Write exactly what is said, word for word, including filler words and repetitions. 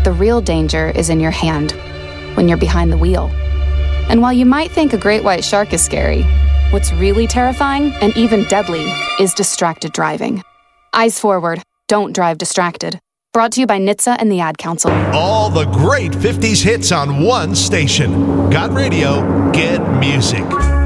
the real danger is in your hand, when you're behind the wheel. And while you might think a great white shark is scary, what's really terrifying and even deadly is distracted driving. Eyes forward, don't drive distracted. Brought to you by N H T S A and the Ad Council. All the great fifties hits on one station. Got radio, get music.